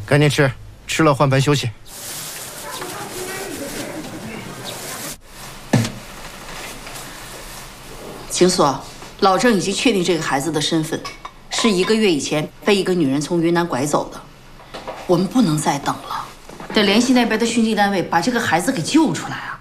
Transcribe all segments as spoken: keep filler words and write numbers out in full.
赶紧吃，吃了换盆休息。 秦所，老郑已经确定这个孩子的身份，是一个月以前被一个女人从云南拐走的。我们不能再等了，得联系那边的巡警单位，把这个孩子给救出来啊！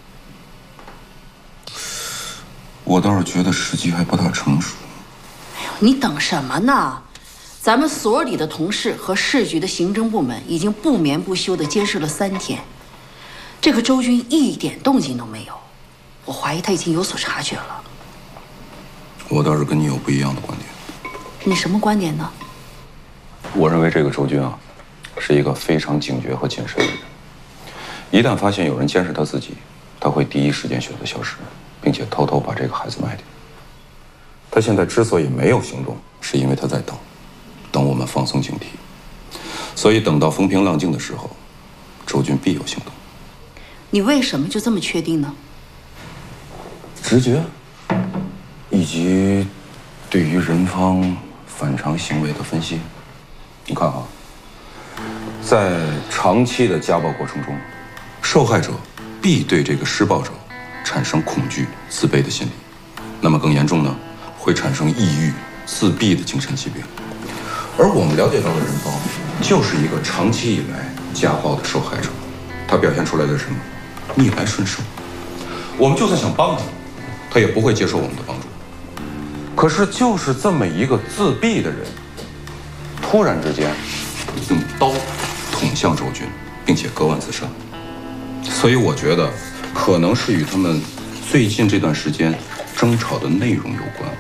我倒是觉得时机还不大成熟。 哎呦，你等什么呢？咱们所里的同事和市局的行政部门已经不眠不休地监视了三天，这个周军一点动静都没有，我怀疑他已经有所察觉了。 我倒是跟你有不一样的观点。 你什么观点呢？ 我认为这个周军啊，是一个非常警觉和谨慎的人。一旦发现有人监视他自己，他会第一时间选择消失，并且偷偷把这个孩子卖掉。他现在之所以没有行动，是因为他在等，等我们放松警惕。所以等到风平浪静的时候，周军必有行动。 你为什么就这么确定呢？ 直觉。以及对于人方反常行为的分析，你看啊，在长期的家暴过程中，受害者必对这个施暴者产生恐惧、自卑的心理，那么更严重呢，会产生抑郁、自闭的精神疾病。而我们了解到的人方，就是一个长期以来家暴的受害者，他表现出来的是什么？逆来顺受。我们就算想帮他，他也不会接受我们的帮助。可是，就是这么一个自闭的人，突然之间用刀捅向周军，并且割腕自杀。所以，我觉得可能是与他们最近这段时间争吵的内容有关。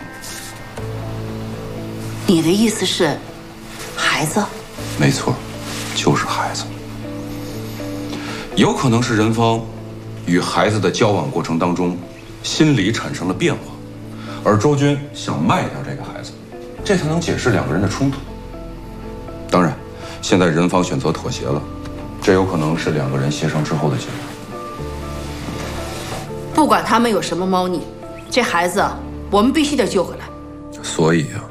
你的意思是，孩子？ 没错，就是孩子。有可能是人方与孩子的交往过程当中，心理产生了变化。而周军想卖掉这个孩子，这才能解释两个人的冲突。当然，现在人方选择妥协了，这有可能是两个人协商之后的结果。 不管他们有什么猫腻，这孩子我们必须得救回来。 所以啊，